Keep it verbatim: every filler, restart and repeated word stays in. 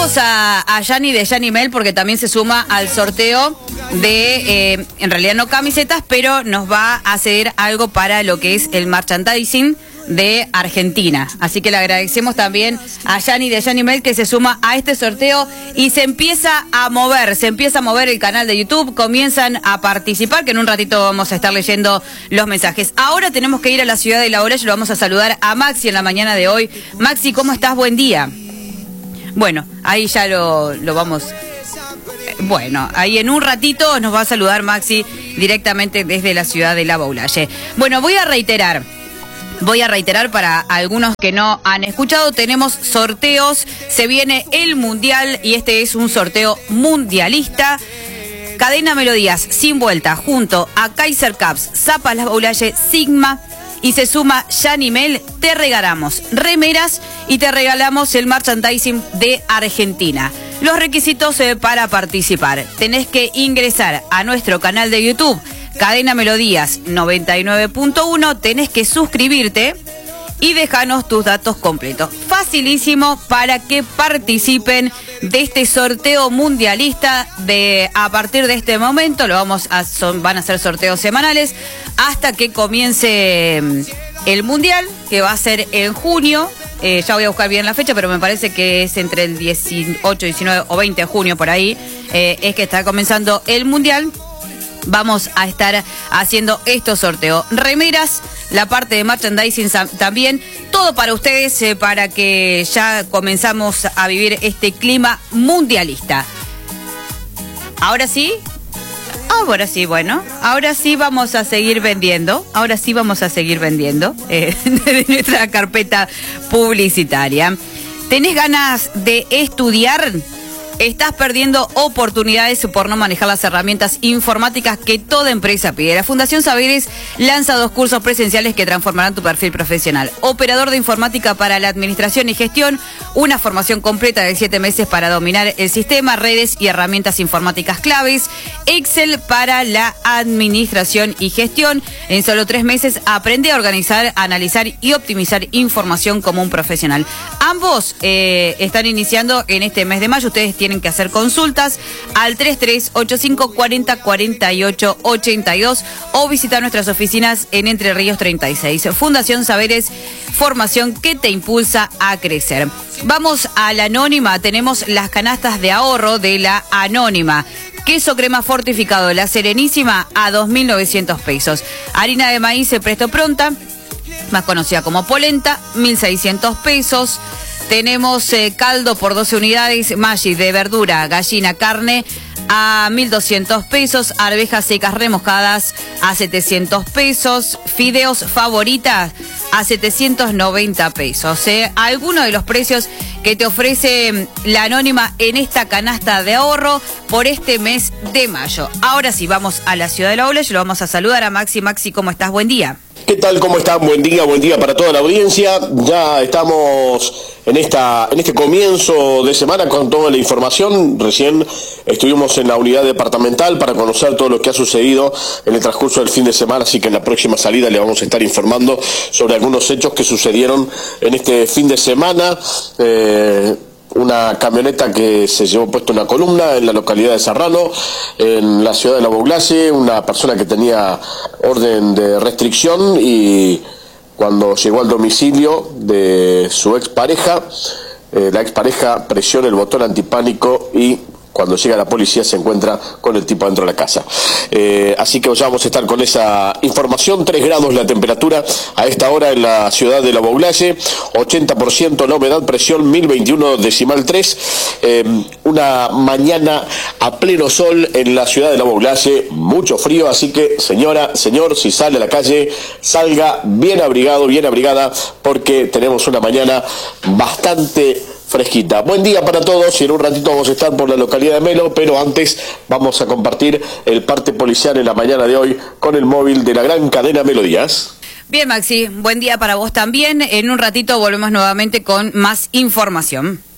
Saludamos a, a Yani de Yani Mel porque también se suma al sorteo de, eh, en realidad no camisetas, pero nos va a ceder algo para lo que es el merchandising de Argentina. Así que le agradecemos también a Yani de Yani Mel que se suma a este sorteo y se empieza a mover, se empieza a mover el canal de YouTube, comienzan a participar, que en un ratito vamos a estar leyendo los mensajes. Ahora tenemos que ir a la ciudad de La Bola y lo vamos a saludar a Maxi en la mañana de hoy. Maxi, ¿cómo estás? Buen día. Bueno, ahí ya lo, lo vamos... Bueno, ahí en un ratito nos va a saludar Maxi directamente desde la ciudad de La Boulaye. Bueno, voy a reiterar. Voy a reiterar para algunos que no han escuchado, tenemos sorteos, se viene el Mundial y este es un sorteo mundialista. Cadena Melodías, sin vuelta, junto a Kaiser Caps, Zapas La Boulaye, Sigma y se suma Yani Mel, te regalamos remeras y te regalamos el merchandising de Argentina. Los requisitos eh, para participar, tenés que ingresar a nuestro canal de YouTube, Cadena Melodías noventa y nueve punto uno, tenés que suscribirte y dejanos tus datos completos. Facilísimo para que participen de este sorteo mundialista de a partir de este momento. Lo vamos a son, van a ser sorteos semanales hasta que comience el Mundial, que va a ser en junio. Eh, ya voy a buscar bien la fecha, pero me parece que es entre el dieciocho, diecinueve o veinte de junio por ahí. Eh, es que está comenzando el Mundial. Vamos a estar haciendo estos sorteos. Remeras, la parte de merchandising también. Todo para ustedes, eh, para que ya comenzamos a vivir este clima mundialista. Ahora sí. Ahora sí, bueno. Ahora sí vamos a seguir vendiendo. Ahora sí vamos a seguir vendiendo eh, de nuestra carpeta publicitaria. ¿Tenés ganas de estudiar? Estás perdiendo oportunidades por no manejar las herramientas informáticas que toda empresa pide. La Fundación Saberes lanza dos cursos presenciales que transformarán tu perfil profesional. Operador de informática para la administración y gestión, una formación completa de siete meses para dominar el sistema, redes y herramientas informáticas claves. Excel para la administración y gestión. En solo tres meses aprende a organizar, analizar y optimizar información como un profesional. Ambos eh, están iniciando en este mes de mayo. Ustedes tienen tienen que hacer consultas al treinta y tres, ochenta y cinco, cuarenta, cuarenta y ocho, ochenta y dos o visitar nuestras oficinas en Entre Ríos treinta y seis. Fundación Saberes, formación que te impulsa a crecer. Vamos a la Anónima, tenemos las canastas de ahorro de la Anónima. Queso crema fortificado de La Serenísima a dos mil novecientos pesos. Harina de maíz Presto Pronta, más conocida como polenta, mil seiscientos pesos. Tenemos eh, caldo por doce unidades, Maggi de verdura, gallina, carne a mil doscientos pesos, arvejas secas remojadas a setecientos pesos, fideos favoritas a setecientos noventa pesos. ¿eh? Algunos de los precios que te ofrece la Anónima en esta canasta de ahorro por este mes de mayo. Ahora sí, vamos a la ciudad de La Bola y lo vamos a saludar a Maxi. Maxi, ¿cómo estás? Buen día. ¿Qué tal? ¿Cómo están? Buen día, buen día para toda la audiencia. Ya estamos en esta en este comienzo de semana con toda la información. Recién estuvimos en la unidad departamental para conocer todo lo que ha sucedido en el transcurso del fin de semana, así que en la próxima salida le vamos a estar informando sobre algunos hechos que sucedieron en este fin de semana. Eh, Una camioneta que se llevó puesto una columna en la localidad de Serrano, en la ciudad de La Boulaye, una persona que tenía orden de restricción y cuando llegó al domicilio de su expareja, eh, la expareja presiona el botón antipánico y cuando llega la policía se encuentra con el tipo dentro de la casa. Eh, así que ya vamos a estar con esa información. tres grados la temperatura a esta hora en la ciudad de La Boulaye, ochenta por ciento la humedad, presión mil veintiuno decimal tres. Eh, una mañana a pleno sol en la ciudad de La Boulaye, mucho frío, así que señora, señor, si sale a la calle, salga bien abrigado, bien abrigada, porque tenemos una mañana bastante fresquita. Buen día para todos y en un ratito vamos a estar por la localidad de Melo, pero antes vamos a compartir el parte policial en la mañana de hoy con el móvil de la gran cadena Melodías. Bien, Maxi, buen día para vos también. En un ratito volvemos nuevamente con más información.